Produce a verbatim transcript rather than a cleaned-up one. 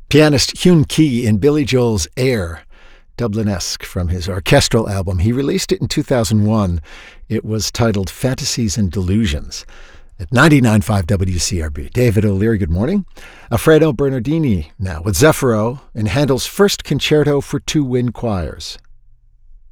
Pianist Hyun Key in Billy Joel's Air, Dublinesque from his orchestral album. He released it in two thousand one. It was titled Fantasies and Delusions. At ninety-nine point five W C R B. David O'Leary, good morning. Alfredo Bernardini now with Zeffiro in Handel's first concerto for two wind choirs.